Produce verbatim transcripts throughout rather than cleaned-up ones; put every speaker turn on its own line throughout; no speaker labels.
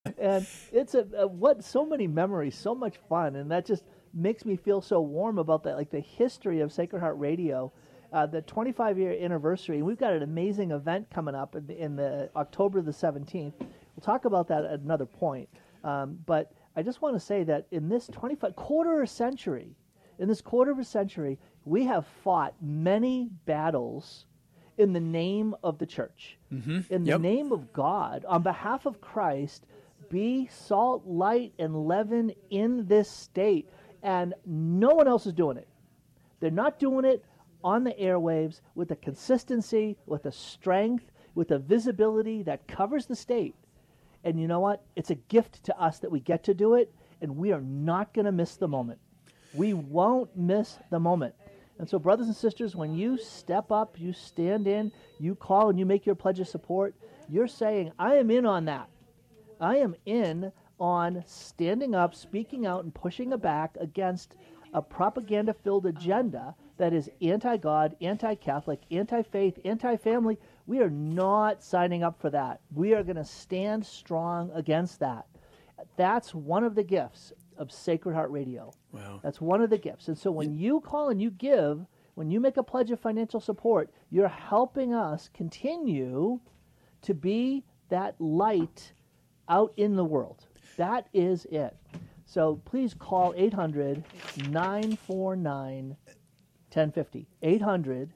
And it's a, a what so many memories, so much fun, and that just makes me feel so warm about that, like the history of Sacred Heart Radio, uh, the twenty-five year anniversary. And we've got an amazing event coming up in the, in the October the seventeenth. We'll talk about that at another point. Um, but I just want to say that in this twenty-five quarter of a century, in this quarter of a century, we have fought many battles in the name of the church,
mm-hmm.
in the
yep.
name of God, on behalf of Christ. Be salt, light, and leaven in this state. And no one else is doing it. They're not doing it on the airwaves with the consistency, with the strength, with the visibility that covers the state. And you know what? It's a gift to us that we get to do it, and we are not going to miss the moment. We won't miss the moment. And so, brothers and sisters, when you step up, you stand in, you call, and you make your pledge of support, you're saying, I am in on that. I am in on standing up, speaking out, and pushing back against a propaganda-filled agenda that is anti-God, anti-Catholic, anti-faith, anti-family. We are not signing up for that. We are going to stand strong against that. That's one of the gifts of Sacred Heart Radio.
Wow.
That's one of the gifts. And so when you call and you give, when you make a pledge of financial support, you're helping us continue to be that light out in the world. That is it. So please call eight hundred, nine four nine, one zero five zero. eight hundred,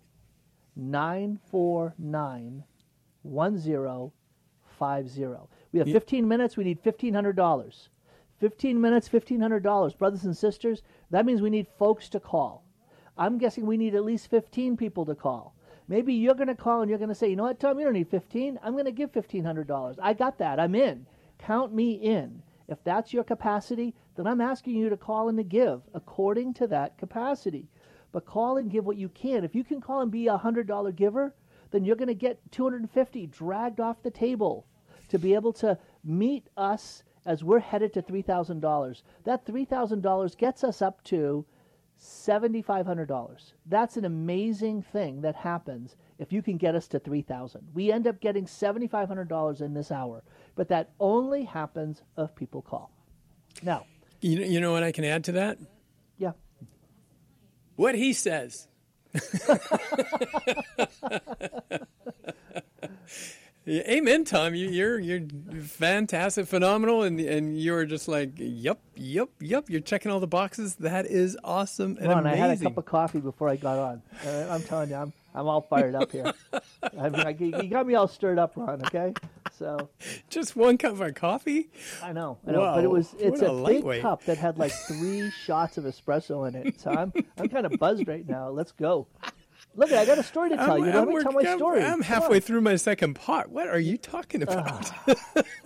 nine four nine, one zero five zero. We have fifteen minutes. We need fifteen hundred dollars. fifteen minutes, fifteen hundred dollars. Brothers and sisters, that means we need folks to call. I'm guessing we need at least fifteen people to call. Maybe you're going to call and you're going to say, you know what, Tom, you don't need fifteen. I'm going to give fifteen hundred dollars. I got that. I'm in. Count me in. If that's your capacity, then I'm asking you to call and to give according to that capacity. But call and give what you can. If you can call and be a one hundred dollars giver, then you're going to get two hundred fifty dollars dragged off the table to be able to meet us as we're headed to three thousand dollars. That three thousand dollars gets us up to seven thousand five hundred dollars. That's an amazing thing that happens if you can get us to three thousand dollars. We end up getting seven thousand five hundred dollars in this hour, but that only happens if people call. Now,
you know, you know what I can add to that?
Yeah.
What he says. Amen, Tom. You, you're you're fantastic, phenomenal, and and you're just like, yep, yep, yep. You're checking all the boxes. That is awesome and
Ron,
amazing.
I had a cup of coffee before I got on. Uh, I'm telling you, I'm I'm all fired up here. I mean, I, you got me all stirred up, Ron. Okay, so
just one cup of coffee.
I know, I know,
Whoa,
but it was it's
a,
a,
a
big cup that had like three shots of espresso in it. So I'm I'm kind of buzzed right now. Let's go. Look, I got a story to tell
I'm,
you.
I'm
Let me tell my
I'm,
story.
I'm halfway through my second pot. What are you talking about? Uh.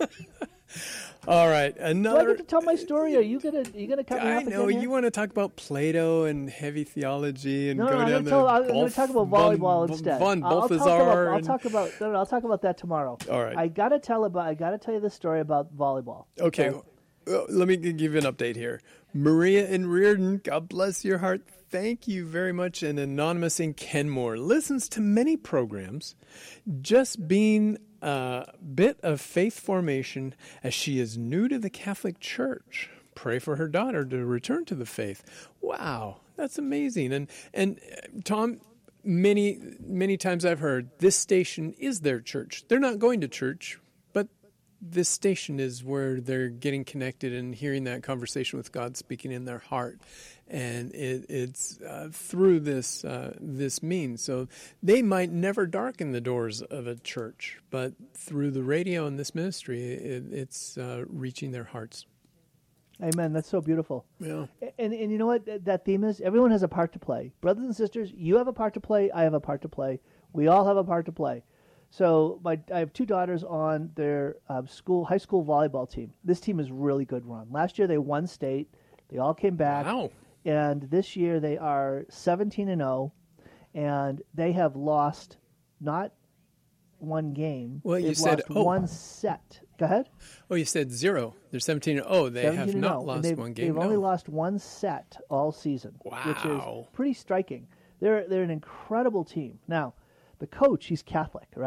All right, another.
Do I get to tell my story? Are you gonna? Are you gonna cut me off?
I know
again
you want to talk about Plato and heavy theology and
no,
go
no,
down
I'm
the.
gonna, tell, I'm
Balth,
gonna talk about volleyball
von,
instead.
Von
I'll,
Balthazar.
I'll talk about. I'll
and...
talk about. No, no, I'll talk about that tomorrow.
All right.
I gotta tell about. I gotta tell you the story about volleyball.
Okay. okay. Uh, let me give you an update here. Maria in Reardon, God bless your heart. Thank you very much. And Anonymous in Kenmore listens to many programs, just being a bit of faith formation as she is new to the Catholic Church. Pray for her daughter to return to the faith. Wow, that's amazing. And and uh, Tom, many many times I've heard this station is their church. They're not going to church, but this station is where they're getting connected and hearing that conversation with God speaking in their heart. And it, it's uh, through this uh, this means. So they might never darken the doors of a church, but through the radio and this ministry, it, it's uh, reaching their hearts.
Amen. That's so beautiful.
Yeah.
And and you know what that theme is? Everyone has a part to play. Brothers and sisters, you have a part to play. I have a part to play. We all have a part to play. So my I have two daughters on their uh, school high school volleyball team. This team is really good run. Last year they won state. They all came back.
Wow.
And this year they are seventeen and oh, and they have lost not one game.
Well, you
They've
said
lost
oh.
one set. Go ahead.
Oh, you said zero. They're seventeen and oh. They have not lost
they've,
one game.
They've
no.
only lost one set all season,
wow.
which is pretty striking. They're they're an incredible team. Now, the coach, he's Catholic, right?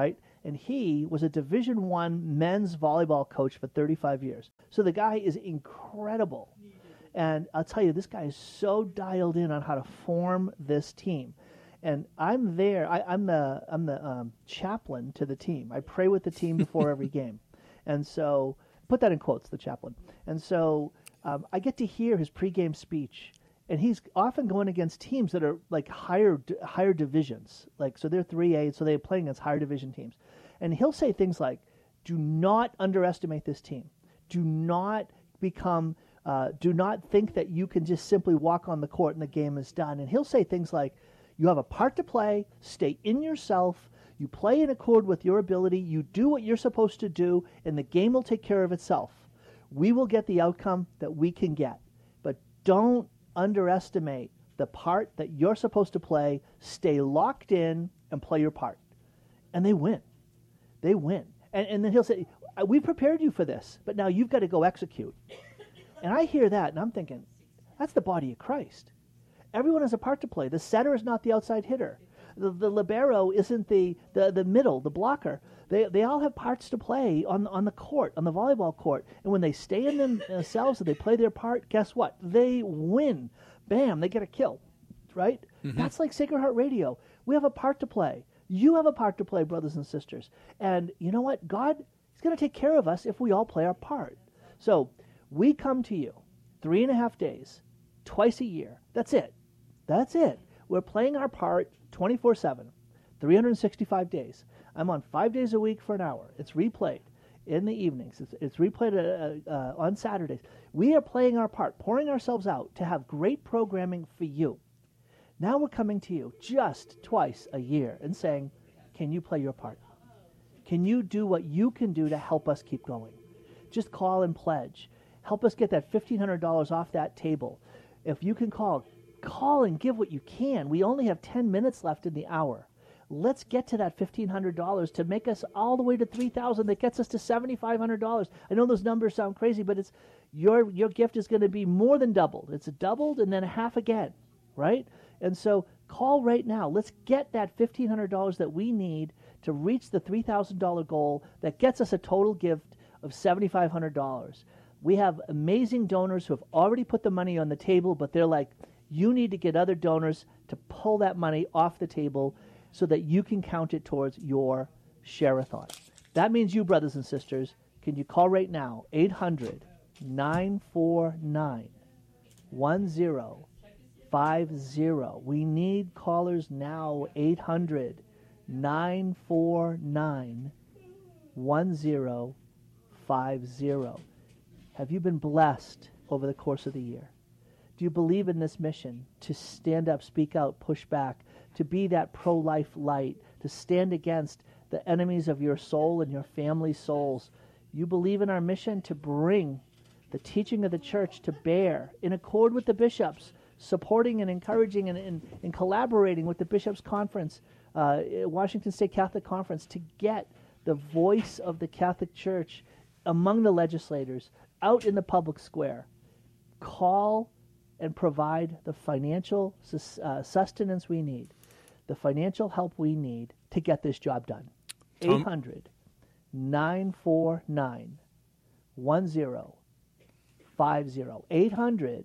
And he was a Division One men's volleyball coach for thirty-five years. So the guy is incredible. And I'll tell you, this guy is so dialed in on how to form this team. And I'm there. I, I'm the I'm the um, chaplain to the team. I pray with the team before every game. And so, put that in quotes, the chaplain. And so um, I get to hear his pregame speech. And he's often going against teams that are like higher higher divisions. Like, so they're three A, so they're playing against higher division teams. And he'll say things like, do not underestimate this team. Do not become, uh, do not think that you can just simply walk on the court and the game is done. And he'll say things like, you have a part to play, stay in yourself, you play in accord with your ability, you do what you're supposed to do, and the game will take care of itself. We will get the outcome that we can get. But don't underestimate the part that you're supposed to play. Stay locked in and play your part. And they win. They win. And, and then he'll say, we prepared you for this, but now you've got to go execute. And I hear that, and I'm thinking, that's the body of Christ. Everyone has a part to play. The setter is not the outside hitter. The, the libero isn't the, the, the middle, the blocker. They they all have parts to play on, on the court, on the volleyball court. And when they stay in themselves and they play their part, guess what? They win. Bam, they get a kill, right? Mm-hmm. That's like Sacred Heart Radio. We have a part to play. You have a part to play, brothers and sisters. And you know what? God is going to take care of us if we all play our part. So we come to you three and a half days, twice a year. That's it. That's it. We're playing our part twenty-four seven, three hundred sixty-five days. I'm on five days a week for an hour. It's replayed in the evenings. It's, it's replayed uh, uh, on Saturdays. We are playing our part, pouring ourselves out to have great programming for you. Now we're coming to you just twice a year and saying, can you play your part? Can you do what you can do to help us keep going? Just call and pledge. Help us get that fifteen hundred dollars off that table. If you can call, call and give what you can. We only have ten minutes left in the hour. Let's get to that fifteen hundred dollars to make us all the way to three thousand dollars. That gets us to seven thousand five hundred dollars. I know those numbers sound crazy, but it's your your gift is going to be more than doubled. It's doubled and then a half again, right? And so call right now. Let's get that fifteen hundred dollars that we need to reach the three thousand dollars goal that gets us a total gift of seven thousand five hundred dollars. We have amazing donors who have already put the money on the table, but they're like, you need to get other donors to pull that money off the table so that you can count it towards your share-a-thon. That means you, brothers and sisters, can you call right now, eight hundred, nine four nine, one zero five zero. We need callers now, eight hundred, nine four nine, one zero five zero. Have you been blessed over the course of the year? Do you believe in this mission to stand up, speak out, push back, to be that pro-life light, to stand against the enemies of your soul and your family's souls? You believe in our mission to bring the teaching of the church to bear in accord with the bishops, supporting and encouraging and, and, and collaborating with the Bishops' Conference, uh, Washington State Catholic Conference, to get the voice of the Catholic Church among the legislators out in the public square. Call and provide the financial sus- uh, sustenance we need, the financial help we need to get this job done. eight hundred, nine four nine, one zero five zero. eight hundred,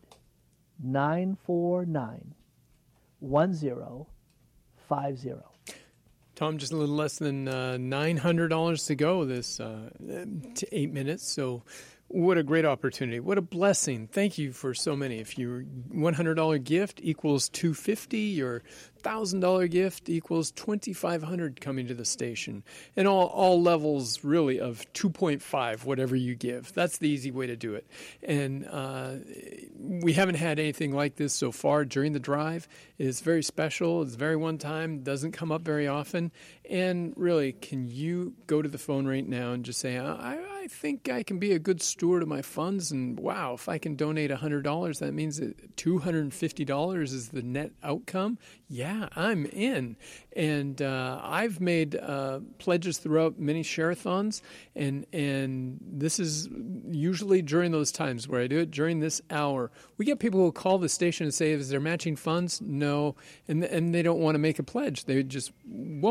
nine four nine, one zero five zero.
Tom, just a little less than uh, nine hundred dollars to go this uh, to eight minutes. So what a great opportunity. What a blessing. Thank you for so many. If your one hundred dollars gift equals two hundred fifty dollars, your one thousand dollars gift equals twenty-five hundred dollars coming to the station. And all, all levels really of two point five, whatever you give. That's the easy way to do it. And uh, we haven't had anything like this so far during the drive. It's very special. It's very one time. Doesn't come up very often. And really, can you go to the phone right now and just say, I, I think I can be a good steward of my funds, and wow, if I can donate one hundred dollars, that means that two hundred fifty dollars is the net outcome. Yeah, I'm in. And uh, I've made uh, pledges throughout many share-a-thons, and and this is usually during those times where I do it, during this hour. We get people who call the station and say, is there matching funds? No, and and they don't want to make a pledge. They just won't.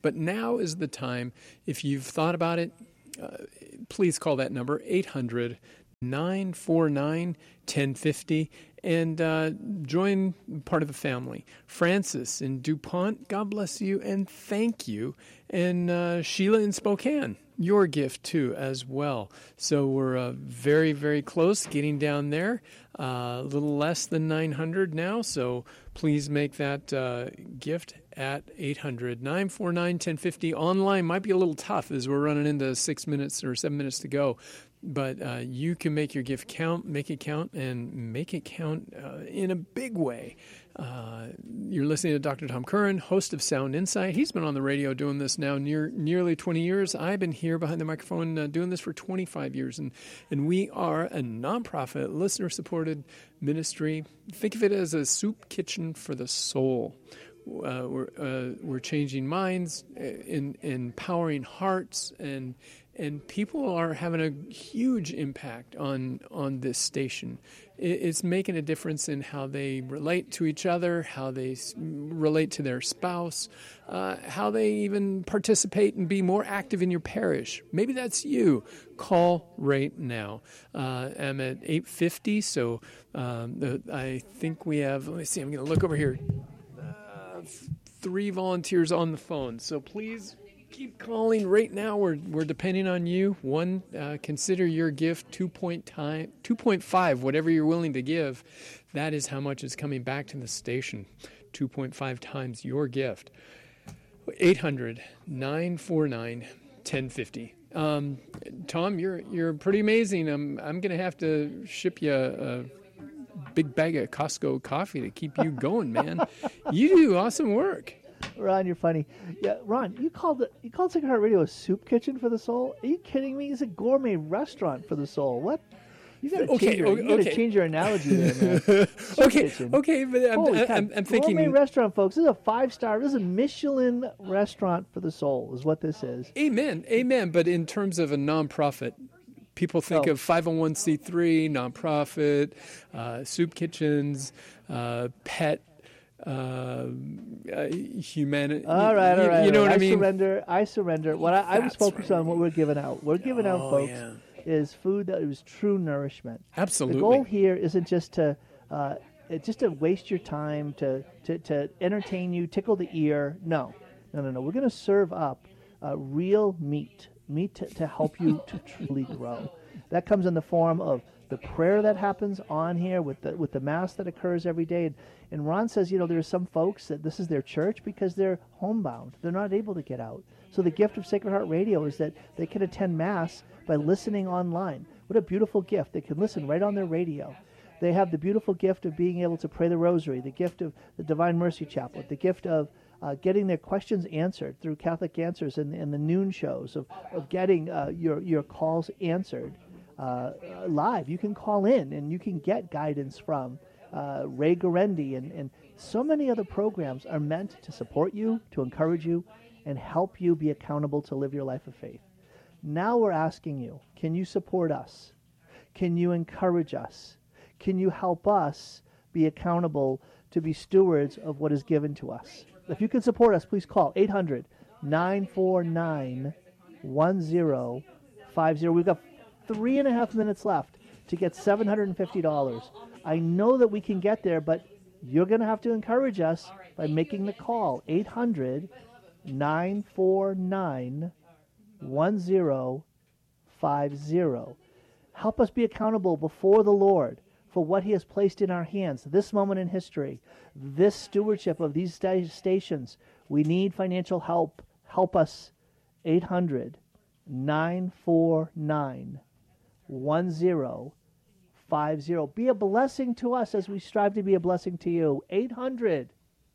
But now is the time. If you've thought about it, uh, please call that number, eight hundred, nine four nine, one oh five oh, and uh, join part of the family. Francis in DuPont, God bless you and thank you. And uh, Sheila in Spokane, your gift too as well. So we're uh, very, very close getting down there. Uh, a little less than nine hundred now, so please make that uh, gift at eight hundred, nine four nine, one oh five oh. Online might be a little tough as we're running into six minutes or seven minutes to go. But uh, you can make your gift count, make it count, and make it count uh, in a big way. Uh, you're listening to Doctor Tom Curran, host of Sound Insight. He's been on the radio doing this now near nearly twenty years. I've been here behind the microphone uh, doing this for twenty-five years. And, and we are a nonprofit, listener-supported ministry. Think of it as a soup kitchen for the soul. Uh, we're, uh, we're changing minds, in, empowering hearts, and And people are having a huge impact on, on this station. It's making a difference in how they relate to each other, how they relate to their spouse, uh, how they even participate and be more active in your parish. Maybe that's you. Call right now. Uh, I'm at eight fifty, so um, the, I think we have, let me see, I'm going to look over here. Uh, three volunteers on the phone, so please keep calling right now. We're we're depending on you. One, uh, consider your gift two point time, two point five, whatever you're willing to give. That is how much is coming back to the station. two point five times your gift. eight hundred, nine four nine, one oh five oh. Um, Tom, you're you're pretty amazing. I'm I'm gonna have to ship you a, a big bag of Costco coffee to keep you going, man. You do awesome work.
Ron, you're funny. Yeah, Ron, you called it, you called Sacred Heart Radio a soup kitchen for the soul? Are you kidding me? It's a gourmet restaurant for the soul. What? You got to
okay,
change, your,
okay,
you gotta
okay.
change your analogy there, man.
okay,
kitchen.
okay, but I'm,
Holy
I'm,
cow,
I'm, I'm thinking
gourmet restaurant, folks. This is a five star. This is a Michelin restaurant for the soul. Is what this is.
Amen, amen. But in terms of a nonprofit, people think
Oh.
of five oh one c three, nonprofit, uh, soup kitchens, uh, pet. Uh, uh, humanity.
All right, all
you,
right.
you know
all right.
what I mean?
surrender. I surrender. What I, I was
That's
focused
right.
on, what we're giving out. We're giving out,
Oh,
folks,
yeah.
is food that is true nourishment.
Absolutely.
The goal here isn't just to uh, it's just to waste your time, to, to, to entertain you, tickle the ear. No, no, no, no. We're going to serve up uh, real meat, meat to, to help you to truly grow. That comes in the form of the prayer that happens on here with the with the mass that occurs every day. And, and Ron says, you know, there are some folks that this is their church because they're homebound. They're not able to get out. So the gift of Sacred Heart Radio is that they can attend mass by listening online. What a beautiful gift. They can listen right on their radio. They have the beautiful gift of being able to pray the rosary, the gift of the Divine Mercy Chaplet, the gift of uh, getting their questions answered through Catholic Answers and, and the noon shows, of, of getting uh, your, your calls answered uh, live. You can call in and you can get guidance from uh, Ray Garendi, and, and so many other programs are meant to support you, to encourage you, and help you be accountable to live your life of faith. Now we're asking you, can you support us? Can you encourage us? Can you help us be accountable to be stewards of what is given to us? If you can support us, please call eight hundred, nine four nine, one zero five zero. We've got three and a half minutes left to get seven hundred fifty dollars. I know that we can get there, but you're going to have to encourage us by making the call. eight hundred, nine four nine, one zero five zero. Help us be accountable before the Lord for what He has placed in our hands, this moment in history, this stewardship of these sta- stations. We need financial help. Help us. eight hundred, nine four nine, one zero five zero. Be a blessing to us as we strive to be a blessing to you. eight hundred,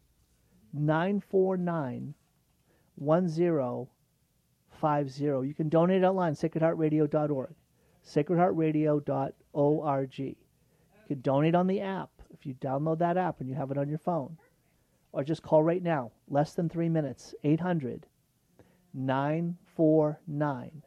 nine four nine, one zero five zero. You can donate online, sacred heart radio dot org, sacred heart radio dot org. You can donate on the app if you download that app and you have it on your phone. Or just call right now, less than three minutes, eight hundred, nine four nine,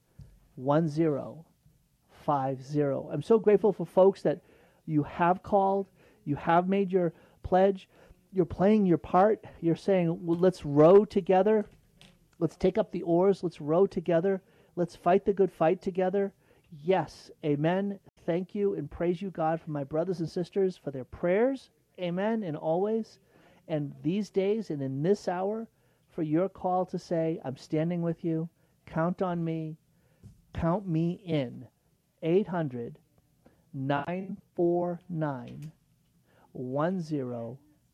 one zero five zero. I'm so grateful for folks that you have called, you have made your pledge, you're playing your part, you're saying, well, let's row together. Let's take up the oars. Let's row together. Let's fight the good fight together. Yes, amen. Thank you and praise you, God, for my brothers and sisters, for their prayers. Amen, and always. And these days and in this hour, for your call to say, I'm standing with you. Count on me. Count me in. eight hundred, nine four nine, one zero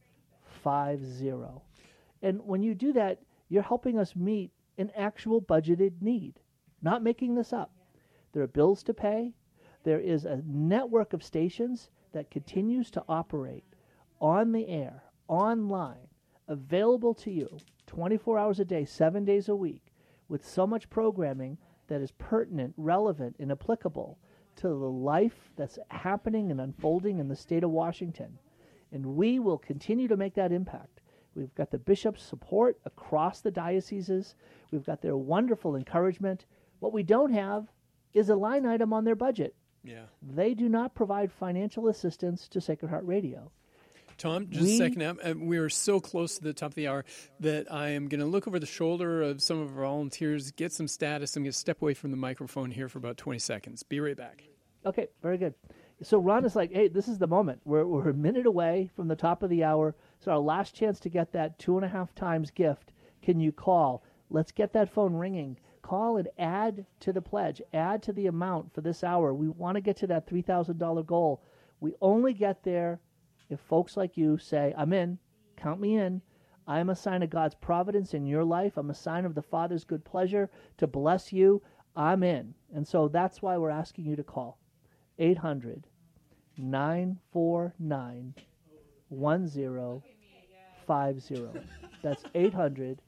five zero. And when you do that, you're helping us meet an actual budgeted need, not making this up. There are bills to pay. There is a network of stations that continues to operate on the air, online, available to you twenty-four hours a day, seven days a week, with so much programming that is pertinent, relevant, and applicable to the life that's happening and unfolding in the state of Washington. And we will continue to make that impact. We've got the bishop's support across the dioceses. We've got their wonderful encouragement. What we don't have is a line item on their budget.
Yeah.
They do not provide financial assistance to Sacred Heart Radio.
Tom, just
we,
a second. Now. We are so close to the top of the hour that I am going to look over the shoulder of some of our volunteers, get some status. I'm going to step away from the microphone here for about twenty seconds. Be right back.
Okay, very good. So Ron is like, hey, this is the moment. We're, we're a minute away from the top of the hour. So our last chance to get that two and a half times gift. Can you call? Let's get that phone ringing. Call and add to the pledge. Add to the amount for this hour. We want to get to that three thousand dollars goal. We only get there if folks like you say, I'm in, count me in. I am a sign of God's providence in your life. I'm a sign of the Father's good pleasure to bless you. I'm in. And so that's why we're asking you to call. eight hundred, nine four nine, one zero five zero. That's eight hundred,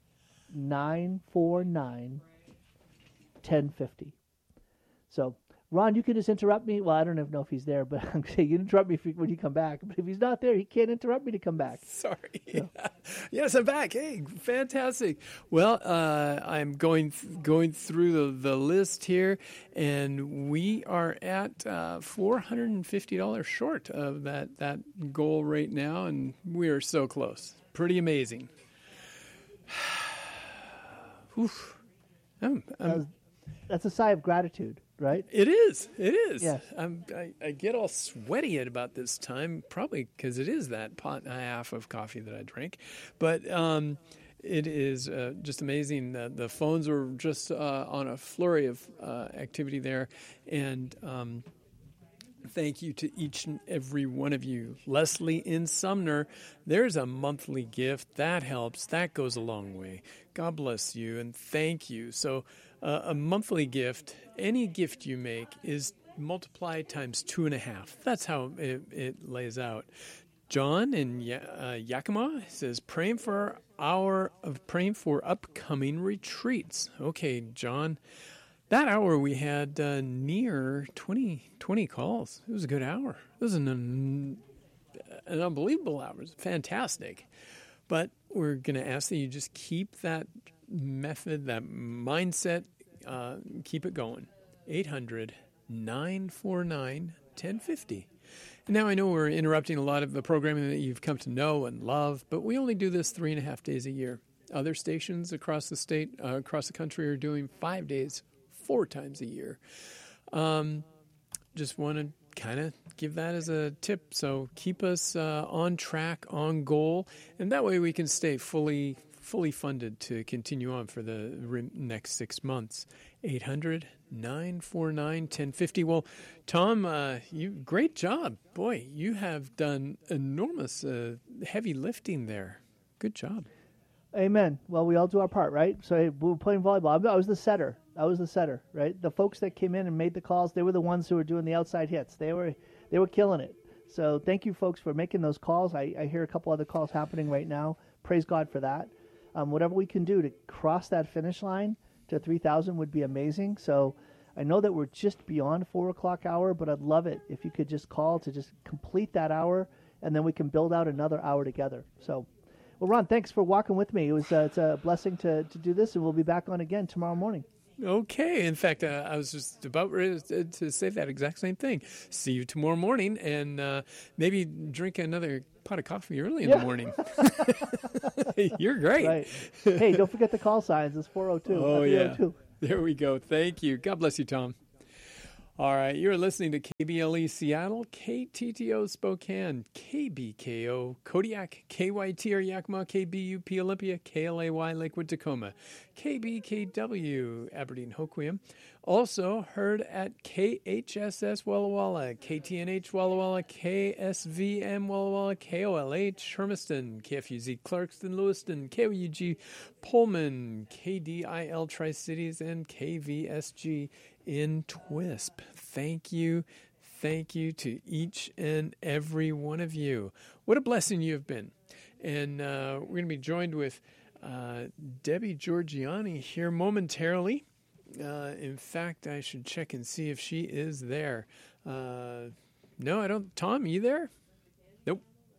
nine four nine, one zero five zero. So, Ron, you can just interrupt me. Well, I don't even know if he's there, but I'm saying you can interrupt me if you, when you come back. But if he's not there, he can't interrupt me to come back.
Sorry.
So.
Yes, I'm back. Hey, fantastic. Well, uh, I'm going th- going through the, the list here, and we are at uh, four hundred fifty dollars short of that, that goal right now, and we are so close. Pretty amazing. Oof. I'm, I'm,
That's a sigh of gratitude, right?
It is. It is.
Yes.
I'm, I, I get all sweaty at about this time, probably because it is that pot and a half of coffee that I drink. But um, it is uh, just amazing. The, the phones were just uh, on a flurry of uh, activity there. And um, thank you to each and every one of you. Leslie in Sumner, there's a monthly gift. That helps. That goes a long way. God bless you and thank you. So uh, a monthly gift, any gift you make is multiplied times two and a half. That's how it, it lays out. John in ya- uh, Yakima says, praying for our of praying for upcoming retreats. Okay, John. That hour we had uh, near twenty, twenty calls. It was a good hour. It was an, un, an unbelievable hour. It was fantastic. But we're going to ask that you just keep that method, that mindset, uh, keep it going. eight hundred, nine four nine, one zero five zero. And now I know we're interrupting a lot of the programming that you've come to know and love, but we only do this three and a half days a year. Other stations across the state, uh, across the country are doing five days four times a year. Um, just want to kind of give that as a tip. So keep us uh, on track, on goal, and that way we can stay fully fully funded to continue on for the re- next six months. eight hundred, nine four nine, one zero five zero. Well, Tom, uh, you great job. Boy, you have done enormous uh, heavy lifting there. Good job.
Amen. Well, we all do our part, right? So hey, we were playing volleyball. I was the setter. I was the setter, right? The folks that came in and made the calls, they were the ones who were doing the outside hits. They were they were killing it. So thank you, folks, for making those calls. I, I hear a couple other calls happening right now. Praise God for that. Um, whatever we can do to cross that finish line to three thousand would be amazing. So I know that we're just beyond four o'clock hour, but I'd love it if you could just call to just complete that hour, and then we can build out another hour together. So. Well, Ron, thanks for walking with me. It was uh, it's a blessing to, to do this, and we'll be back on again tomorrow morning.
Okay. In fact, uh, I was just about ready to, to say that exact same thing. See you tomorrow morning, and uh, maybe drink another pot of coffee early in
Yeah.
the morning. You're great.
Right. Hey, don't forget the call signs. It's four oh two.
Oh, yeah. There we go. Thank you. God bless you, Tom. All right, you're listening to K B L E Seattle, K T T O Spokane, K B K O Kodiak, K Y T R Yakima, K B U P Olympia, K L A Y Lakewood Tacoma, K B K W Aberdeen Hoquiam. Also heard at K H S S Walla Walla, K T N H Walla Walla, K S V M Walla Walla, K O L H Hermiston, K F U Z Clarkston Lewiston, K O U G Pullman, K D I L Tri-Cities, and K V S G in Twisp. Thank you. Thank you to each and every one of you. What a blessing you have been. And uh, we're going to be joined with uh, Debbie Georgiani here momentarily. Uh, in fact, I should check and see if she is there. Uh, no, I don't. Tom, you there? Nope.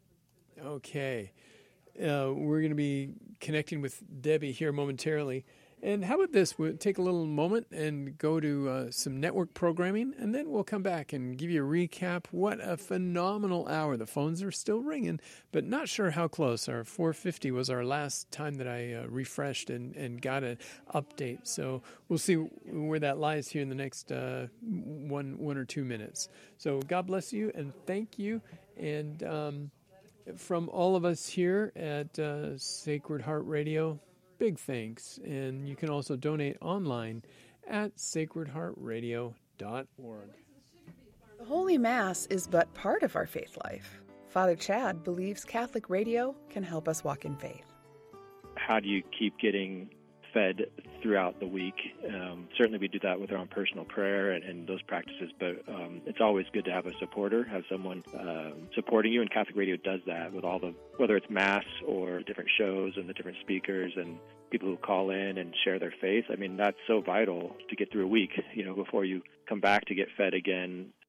Okay. Uh, we're going to be connecting with Debbie here momentarily. And how about this? We'll take a little moment and go to uh, some network programming, and then we'll come back and give you a recap. What a phenomenal hour. The phones are still ringing, but not sure how close. Our four fifty was our last time that I uh, refreshed and, and got an update. So we'll see where that lies here in the next uh, one, one or two minutes. So God bless you, and thank you. And um, from all of us here at uh, Sacred Heart Radio, big thanks. And you can also donate online at sacred heart radio dot org.
The Holy Mass is but part of our faith life. Father Chad believes Catholic radio can help us walk in faith.
How do you keep getting fed throughout the week? Um, certainly we do that with our own personal prayer and, and those practices, but um, it's always good to have a supporter, have someone uh, supporting you, and Catholic radio does that with all the, whether it's Mass or different shows and the different speakers and people who call in and share their faith. I mean, that's so vital to get through a week, you know, before you come back to get fed again